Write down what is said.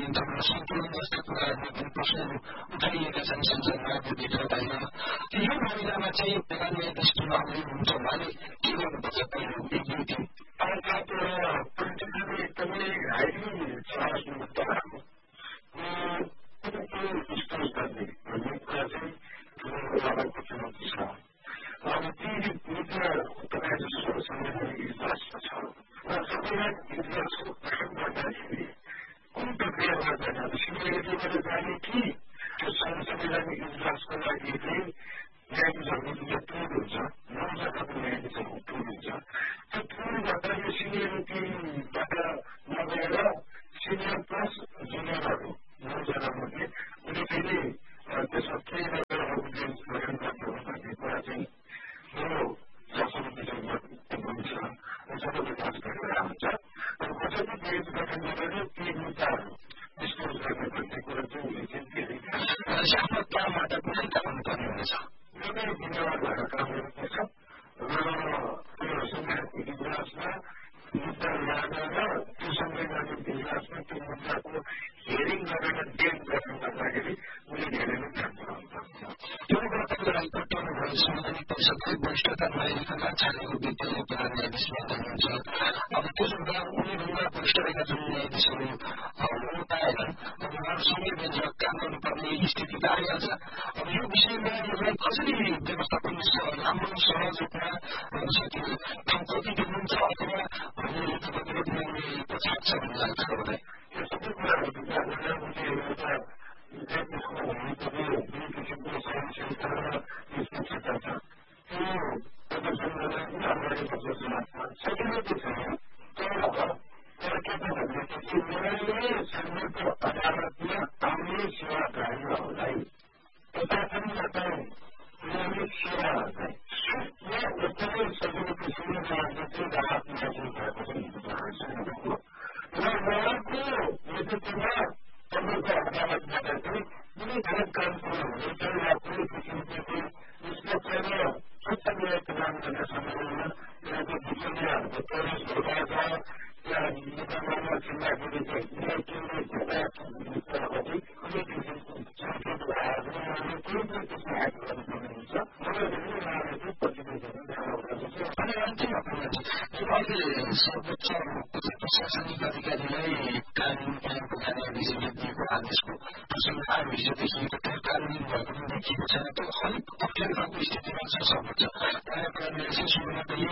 गरिन्छ भने सन्तुलन जस्ता कुराहरूमा पनि प्रश्नहरू उठाइएका छन् संसदमा भित्र बाहिर। यो मामिलामा चाहिँ प्रधान न्यायाधीश चुनावले हुन्छ उहाँले के गर्नुपर्छ पहिलो एक दुई दिन पोलिटिकली एकदमै हाइली चार्ज मुद्दा भएको स्टेज गर्ने भन्ने कुरा चाहिँ ठुलो चुनौती छ। अब ती मुद्दा तपाईँ जस्तो संविधान इजलासमा छ र संविधान इजलासको गठन गर्दाखेरि कुन प्रक्रियाबाट जाने सिमिलरिटीबाट जाने कि त्यो संविधान इजलासको लागि चाहिँ न्यायाधीशहरूको जुन पुल हुन्छ 9 जनाको न्यायाधीशहरूको पुल हुन्छ त्यो पुलबाट यो सिनियरिटीबाट नगएर सिनियर प्लस जुनियरहरू 9 जनामध्ये कुनै फेरि त्यसमा केही नगरेर अरू बेन्च गठन गर्ने हो भन्ने कुरा चाहिँ हो जसरी विषयमा हुन्छ सबैले जाँच गरेर आउँछ र कसरी बेन्च गठन गरेर ती मुद्दाहरू डिस्क्लोज गर्ने भन्ने कुरा चाहिँ उसले चाहिँ धेरै आफ्नो कामबाट कुनै काम गर्नुपर्ने हुनेछ। एउटै जिम्मेवार भएर काम गर्नुपर्छ र त्यो संवैधानिक इजलासमा मुद्दा लागेर त्यो संवैधानिक इजलासमा त्यो मुद्दाको हियरिङ गरेर बेन्च गठन गर्दाखेरि उसले धेरै नै ध्यान पुऱ्याउनुपर्छ। पट्टाउनु भयो संवैधानिक परिषदले वरिष्ठता नआइकन छानेको व्यक्तिले प्रधान न्यायाधीश हुनुहुन्छ। अब त्यसो हुँदा उनीभन्दा वरिष्ठ रहेका जुन न्यायाधीशहरू हुनु पाएनन् अब उहाँहरूसँगै बेन्चमा काम गर्नुपर्ने स्थिति त आइहाल्छ। अब यो विषयमा यसलाई कसरी व्यवस्थापन राम्रो सहज रूपमा हुन सकिने ठाउँ कति देख्नुहुन्छ अथवा हामीले तपाईँको निर्णय पछाड छ भन्ने लाग्छ तपाईँलाई? यो सबै कुराहरू विचार गरेर एउटा न्यायाधीशको हुनुपर्ने जुन किसिमको सहनशीलता र निष्पक्षता छ त्यो प्रदर्शन गर्न अगाडि बढ्छ समाजमा सजिलो त छैन तर के छ भनेपछि न्यायालय सर्वोच्च अदालतमा आउने सेवाग्राहीहरूलाई प्रशासनबाट नियमित सेवाहरूलाई यहाँ एकदमै सजिलो किसिमले राजनीति राहत महसुस भएको छ र उहाँको नेतृत्वमा सर्वोच्च अदालतबाट चाहिँ कुनै गलत काम हुँदैछ या कुनै किसिमको निष्पक्ष र स्वच्छ न्याय प्रदान गर्ने सम्बन्धमा यहाँको विषयहरूको प्रवेश भइरहेको छ त्यहाँ मुद्दामा छिन्दाखेरि चाहिँ न्याय केन्द्र कुराको चाहिँ कुनै किसिमको सङ्केत आएको उहाँले केही पनि त्यसमा ह्याक गर्नुपर्ने हुन्छ मलाई उहाँले चाहिँ प्रतिनिधिहरू अनि अन्तिममा अहिले सर्वोच्च प्रशासनिक अधिकारीलाई कानुन कायम प्रधान न्यायाधीशले दिएको आदेशको प्रसङ्ग आयो हिजोदेखि कार्यान्वयन भएको पनि देखिएको छैन। त्यो अलिक अप्ठ्यारो खालको स्थितिमा छ सर्वोच्च प्रधान न्यायाधीश सुरुमा त यही